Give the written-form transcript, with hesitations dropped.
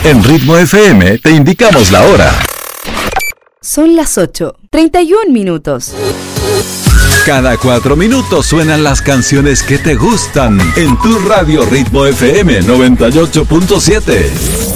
En Ritmo FM te indicamos la hora. Son las 8:31. Cada 4 minutos suenan las canciones que te gustan en tu radio Ritmo FM 98.7.